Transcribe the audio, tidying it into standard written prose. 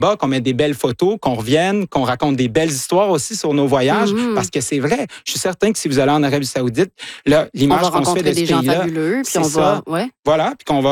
là-bas, qu'on mette des belles photos, qu'on revienne, qu'on raconte des belles histoires aussi sur nos voyages, parce que c'est vrai. Je suis certain que si vous allez en Arabie Saoudite, là, l'image qu'on se fait de ce pays-là, fabuleux, puis c'est ça. ouais. Voilà, puis qu'on va